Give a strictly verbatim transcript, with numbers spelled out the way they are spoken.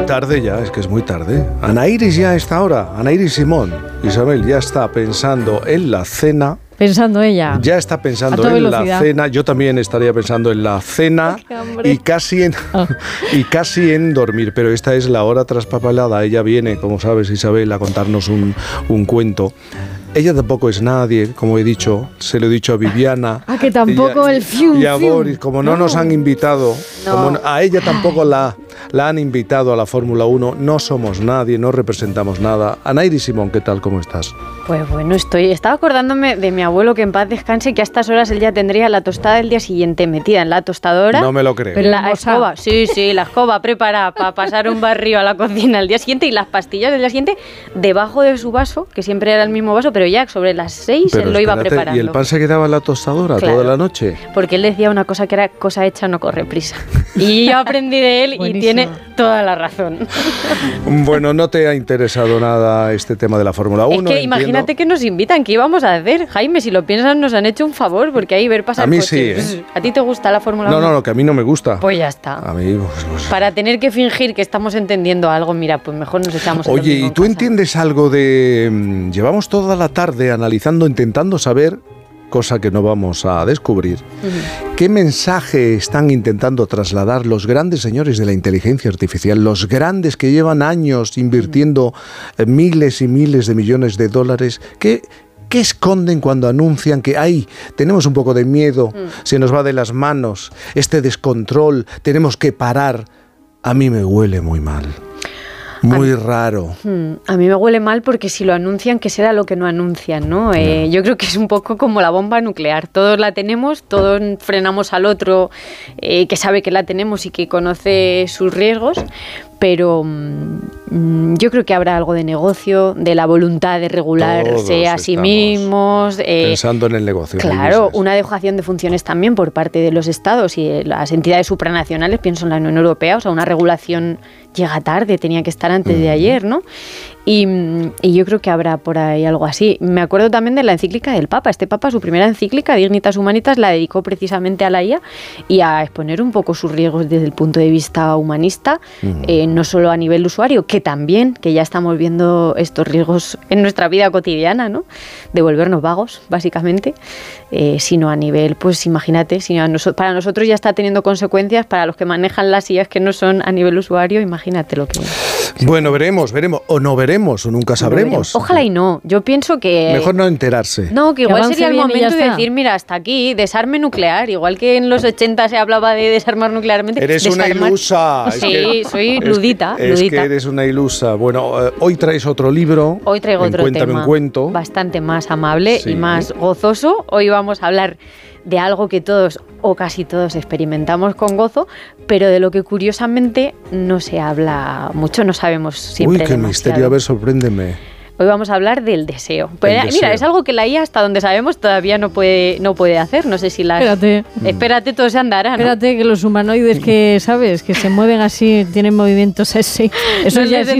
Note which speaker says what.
Speaker 1: tarde ya, es que es muy tarde. Anairis ya a esta hora, Anairis Simón, Isabel ya está pensando en la cena.
Speaker 2: Pensando ella.
Speaker 1: Ya está pensando en la cena. Yo también estaría pensando en la cena y casi en oh. y casi en dormir. Pero esta es la hora traspapelada. Ella viene, como sabes, Isabel, a contarnos un, un cuento. Ella tampoco es nadie, como he dicho, se lo he dicho a Viviana.
Speaker 2: Ah, que tampoco
Speaker 1: y,
Speaker 2: el fium,
Speaker 1: y a Boris, como no, no nos han invitado, no. como a ella tampoco la, la han invitado a la Fórmula uno, no somos nadie, no representamos nada. Anairis Simón, ¿qué tal? ¿Cómo estás?
Speaker 3: Pues bueno, estoy, estaba acordándome de mi abuelo, que en paz descanse, que a estas horas él ya tendría la tostada del día siguiente metida en la tostadora.
Speaker 1: No me lo creo.
Speaker 3: Pero la escoba, sí, sí, la escoba preparada para pasar un barrio a la cocina el día siguiente y las pastillas del día siguiente debajo de su vaso, que siempre era el mismo vaso, pero ya sobre las seis
Speaker 1: pero
Speaker 3: él lo
Speaker 1: espérate,
Speaker 3: iba preparando.
Speaker 1: ¿Y el pan se quedaba en la tostadora claro, toda la noche?
Speaker 3: Porque él decía una cosa que era cosa hecha no corre prisa. Y yo aprendí de él y tiene toda la razón.
Speaker 1: Bueno, no te ha interesado nada este tema de la Fórmula uno.
Speaker 3: Es que entiendo. Imagínate que nos invitan, ¿qué íbamos a hacer? Jaime, si lo piensas, nos han hecho un favor, porque ahí ver pasar
Speaker 1: a mí
Speaker 3: coches.
Speaker 1: Sí, ¿eh?
Speaker 3: ¿A ti te gusta la Fórmula uno?
Speaker 1: No, no, no, que a mí no me gusta.
Speaker 3: Pues ya está.
Speaker 1: A mí, pues, pues.
Speaker 3: Para tener que fingir que estamos entendiendo algo, mira, pues mejor nos echamos.
Speaker 1: Oye, ¿y tú
Speaker 3: casa.
Speaker 1: entiendes algo de...? Mmm, llevamos toda la tarde analizando, intentando saber, cosa que no vamos a descubrir, uh-huh. qué mensaje están intentando trasladar los grandes señores de la inteligencia artificial, los grandes que llevan años invirtiendo uh-huh. miles y miles de millones de dólares, que... ¿Qué esconden cuando anuncian que ay, tenemos un poco de miedo, mm. se nos va de las manos, este descontrol, tenemos que parar? A mí me huele muy mal. Muy a, raro.
Speaker 3: A mí me huele mal porque si lo anuncian, ¿qué será lo que no anuncian? ¿no? Eh, no. Yo creo que es un poco como la bomba nuclear. Todos la tenemos, todos frenamos al otro eh, que sabe que la tenemos y que conoce sus riesgos, pero mmm, yo creo que habrá algo de negocio, de la voluntad de regularse todos a sí mismos.
Speaker 1: Eh, pensando en el negocio.
Speaker 3: Claro, una dejación de funciones también por parte de los estados y las entidades supranacionales, pienso en la Unión Europea, o sea, una regulación llega tarde, tenía que estar antes mm. de ayer, ¿no? Y, y yo creo que habrá por ahí algo así. Me acuerdo también de la encíclica del Papa. Este Papa, su primera encíclica, Dignitas Humanitas, la dedicó precisamente a la I A y a exponer un poco sus riesgos desde el punto de vista humanista, uh-huh. eh, no solo a nivel usuario, que también, que ya estamos viendo estos riesgos en nuestra vida cotidiana, ¿no? De volvernos vagos, básicamente, eh, sino a nivel, pues imagínate, si a noso- para nosotros ya está teniendo consecuencias, para los que manejan las I As que no son a nivel usuario, imagínate lo que...
Speaker 1: Bueno, veremos, veremos, o no veremos, o nunca sabremos.
Speaker 3: No Ojalá y no. Yo pienso que...
Speaker 1: Mejor no enterarse.
Speaker 3: No, que igual
Speaker 2: que
Speaker 3: sería el momento de decir, mira, hasta aquí, desarme nuclear. Igual que en los ochenta se hablaba de desarmar nuclearmente.
Speaker 1: Eres
Speaker 3: desarmar...
Speaker 1: una ilusa.
Speaker 3: Sí, es que, soy ludita.
Speaker 1: Es,
Speaker 3: ludita.
Speaker 1: Es que eres una ilusa. Bueno, eh, hoy traes otro libro.
Speaker 3: Hoy traigo otro
Speaker 1: Cuéntame
Speaker 3: tema
Speaker 1: un cuento.
Speaker 3: Bastante más amable
Speaker 1: sí.
Speaker 3: y más gozoso. Hoy vamos a hablar de algo que todos o casi todos experimentamos con gozo, pero de lo que curiosamente no se habla mucho, no sabemos siempre.
Speaker 1: Uy, qué
Speaker 3: demasiado.
Speaker 1: misterio, a ver, sorpréndeme.
Speaker 3: Hoy vamos a hablar del deseo. Pero mira,
Speaker 1: deseo.
Speaker 3: es algo que la I A, hasta donde sabemos, todavía no puede, no puede hacer. No sé si las...
Speaker 2: Espérate.
Speaker 3: Espérate, todo se andará, ¿no?
Speaker 2: Espérate, que los humanoides que, ¿sabes? Que se mueven así, tienen movimientos así. Eso
Speaker 3: no
Speaker 2: ya
Speaker 3: les
Speaker 2: existe